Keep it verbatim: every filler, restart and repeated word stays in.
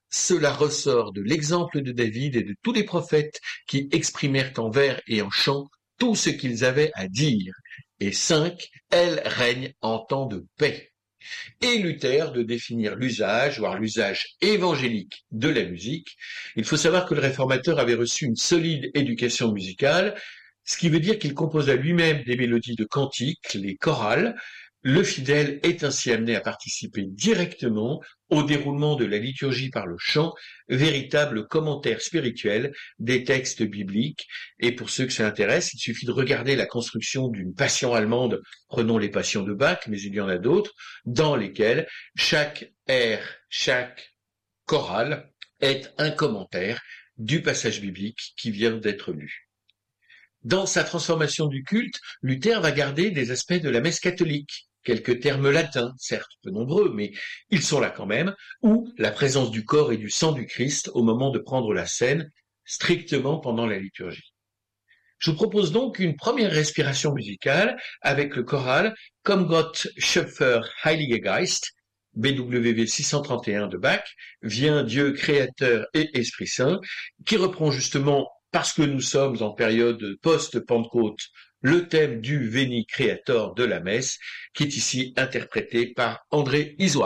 Cela ressort de l'exemple de David et de tous les prophètes qui exprimèrent en vers et en chant tout ce qu'ils avaient à dire. Et cinq, elle règne en temps de paix. Et Luther de définir l'usage, voire l'usage évangélique de la musique. Il faut savoir que le réformateur avait reçu une solide éducation musicale, ce qui veut dire qu'il composa lui-même des mélodies de cantiques, les chorales. Le fidèle est ainsi amené à participer directement au déroulement de la liturgie par le chant, véritable commentaire spirituel des textes bibliques. Et pour ceux que ça intéresse, il suffit de regarder la construction d'une passion allemande, prenons les passions de Bach, mais il y en a d'autres, dans lesquelles chaque air, chaque chorale est un commentaire du passage biblique qui vient d'être lu. Dans sa transformation du culte, Luther va garder des aspects de la messe catholique, quelques termes latins, certes peu nombreux, mais ils sont là quand même, ou la présence du corps et du sang du Christ au moment de prendre la scène, strictement pendant la liturgie. Je vous propose donc une première respiration musicale avec le choral Komm Gott Schöpfer Heiliger Geist, B W V six cent trente et un de Bach, Viens Dieu créateur et Esprit Saint, qui reprend justement, parce que nous sommes en période post-Pentecôte, le thème du Veni Creator de la messe, qui est ici interprété par André Isoard.